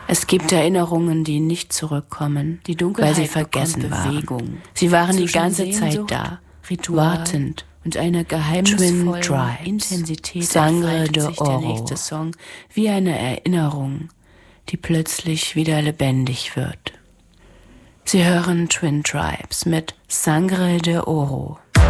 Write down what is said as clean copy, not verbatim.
Es gibt Erinnerungen, die nicht zurückkommen, Die Dunkelheit weil sie vergessen bekommt waren. Bewegung. Sie waren die Zwischen ganze Zeit Sehnsucht, da, Ritual wartend. und einer Twin geheimnisvollen Tribes, Intensität Sangre entfaltet de sich der Oro, nächste Song wie eine Erinnerung, die plötzlich wieder lebendig wird. Sie hören Twin Tribes mit Sangre de Oro.